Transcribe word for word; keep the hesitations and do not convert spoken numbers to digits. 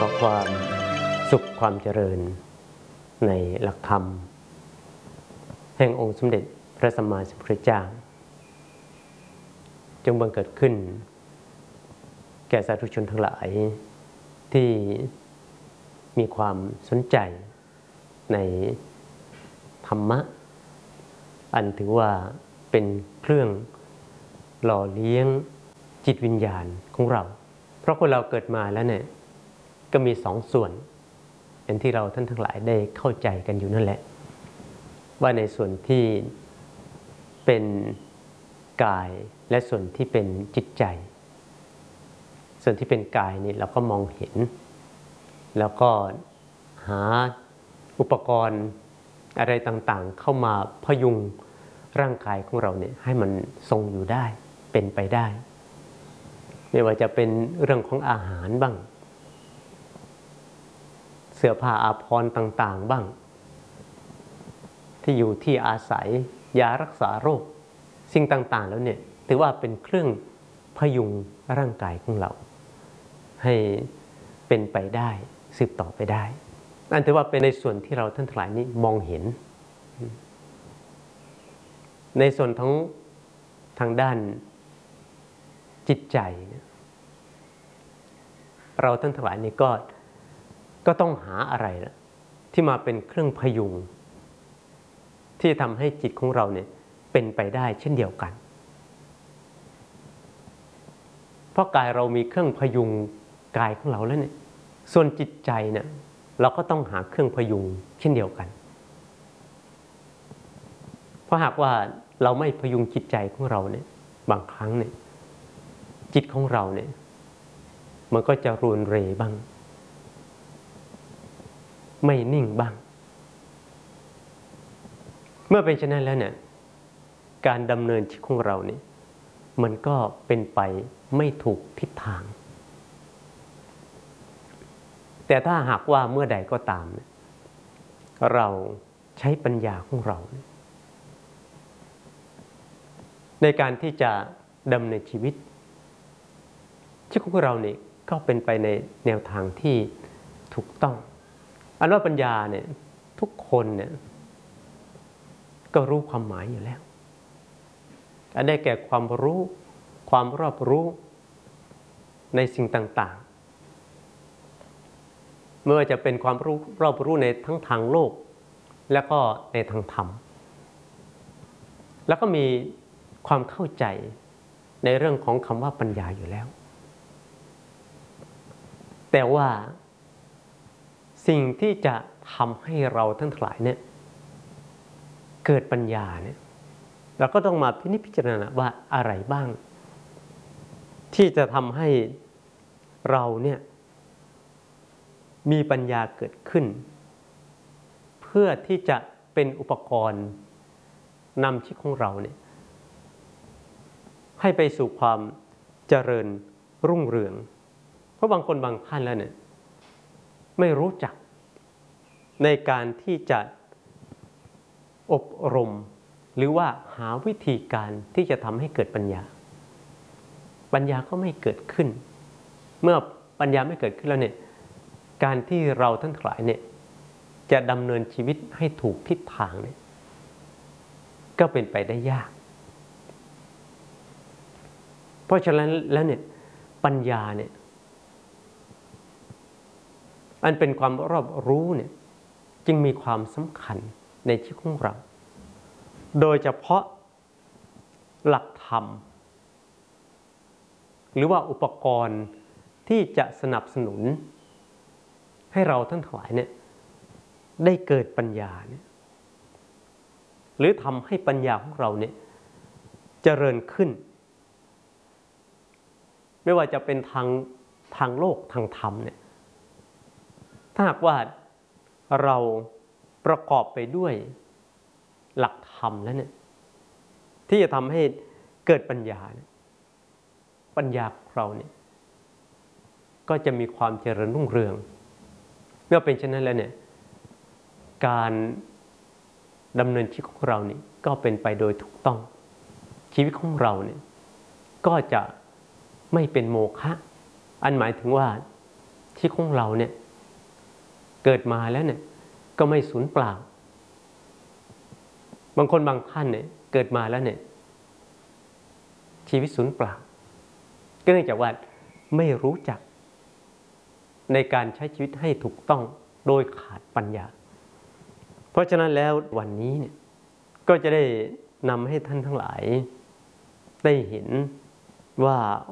อความสุขความเจริญในหลักธรรมแห่งองค์สมเด็จพระสัมมาสัมพุทธเจ้าจงบังเกิดขึ้นแก่สาธุชนทั้งหลายที่มีความสนใจในธรรมะอันถือว่าเป็นเครื่องหล่อเลี้ยงจิตวิญญาณของเราเพราะคนเราเกิดมาแล้วเนี่ยก็มีสองส่วนอย่างที่เราท่านทั้งหลายได้เข้าใจกันอยู่นั่นแหละว่าในส่วนที่เป็นกายและส่วนที่เป็นจิตใจส่วนที่เป็นกายนี่เราก็มองเห็นแล้วก็หาอุปกรณ์อะไรต่างๆเข้ามาพยุงร่างกายของเราเนี่ยให้มันทรงอยู่ได้เป็นไปได้ไม่ว่าจะเป็นเรื่องของอาหารบ้างเสื้อผ้าอาภรณ์ต่างๆบ้างที่อยู่ที่อาศัยยารักษาโรคสิ่งต่างๆแล้วเนี่ยถือว่าเป็นเครื่องพยุงร่างกายของเราให้เป็นไปได้สืบต่อไปได้นั่นถือว่าเป็นในส่วนที่เราท่านทั้งหลายนี้มองเห็นในส่วนของทางด้านจิตใจเราท่านทั้งหลายนี้ก็ก็ต้องหาอะไรที่มาเป็นเครื่องพยุงที่ทำให้จิตของเราเนี่ยเป็นไปได้เช่นเดียวกันเพราะกายเรามีเครื่องพยุงกายของเราแล้วเนี่ยส่วนจิตใจเนี่ยเราก็ต้องหาเครื่องพยุงเช่นเดียวกันเพราะหากว่าเราไม่พยุงจิตใจของเราเนี่ยบางครั้งเนี่ยจิตของเราเนี่ยมันก็จะรุนเรบ้างไม่นิ่งบ้างเมื่อเป็นเช่นนั้นแล้วเนี่ยการดำเนินชีวิตของเราเนี่ยมันก็เป็นไปไม่ถูกทิศทางแต่ถ้าหากว่าเมื่อใดก็ตามเราใช้ปัญญาของเราในการที่จะดำเนินชีวิตชีวิตของเราเนี่ยก็เป็นไปในแนวทางที่ถูกต้องอันว่าปัญญาเนี่ยทุกคนเนี่ยก็รู้ความหมายอยู่แล้วอันได้แก่ความรู้ความรอบรู้ในสิ่งต่างๆไม่ว่าจะเป็นความรู้รอบรู้ในทั้งทางโลกและก็ในทางธรรมแล้วก็มีความเข้าใจในเรื่องของคำว่าปัญญาอยู่แล้วแต่ว่าสิ่งที่จะทำให้เราทั้งหลายเนี่ยเกิดปัญญาเนี่ยเราก็ต้องมาพินิจพิจารณาว่าอะไรบ้างที่จะทำให้เราเนี่ยมีปัญญาเกิดขึ้นเพื่อที่จะเป็นอุปกรณ์นำชีวิตของเราเนี่ยให้ไปสู่ความเจริญรุ่งเรืองเพราะบางคนบางท่านแล้วเนี่ยไม่รู้จักในการที่จะอบรมหรือว่าหาวิธีการที่จะทำให้เกิดปัญญาปัญญาก็ไม่เกิดขึ้นเมื่อปัญญาไม่เกิดขึ้นแล้วเนี่ยการที่เราทั้งหลายเนี่ยจะดำเนินชีวิตให้ถูกทิศทางเนี่ยก็เป็นไปได้ยากเพราะฉะนั้นแล้วเนี่ยปัญญาเนี่ยอันเป็นความรอบรู้เนี่ยจึงมีความสำคัญในชีวิตของเราโดยเฉพาะหลักธรรมหรือว่าอุปกรณ์ที่จะสนับสนุนให้เราทั้งหลายเนี่ยได้เกิดปัญญาเนี่ยหรือทำให้ปัญญาของเราเนี่ยเจริญขึ้นไม่ว่าจะเป็นทางทางโลกทางธรรมเนี่ยถ้าหากว่าเราประกอบไปด้วยหลักธรรมแล้วเนี่ยที่จะทำให้เกิดปัญญาเนี่ยปัญญาของเราเนี่ยก็จะมีความเจริญรุ่งเรืองเมื่อเป็นเช่นนั้นแล้วเนี่ยการดำเนินชีวิตของเรานี่ก็เป็นไปโดยถูกต้องชีวิตของเราเนี่ยก็จะไม่เป็นโมฆะอันหมายถึงว่าที่ของเราเนี่ยเกิดมาแล้วเนี่ยก็ไม่สูญเปล่าบางคนบางท่านเนี่ยเกิดมาแล้วเนี่ยชีวิตสูญเปล่าก็เนื่องจากว่าไม่รู้จักในการใช้ชีวิตให้ถูกต้องโดยขาดปัญญาเพราะฉะนั้นแล้ววันนี้เนี่ยก็จะได้นำให้ท่านทั้งหลายได้เห็นว่า